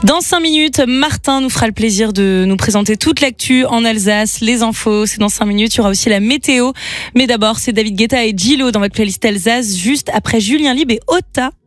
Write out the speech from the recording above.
Dans 5 minutes, Martin nous fera le plaisir de nous présenter toute l'actu en Alsace, les infos. C'est dans 5 minutes. Il y aura aussi la météo. Mais d'abord, c'est David Guetta et Gillo dans votre playlist Alsace, juste après Julien Lieb et Ota.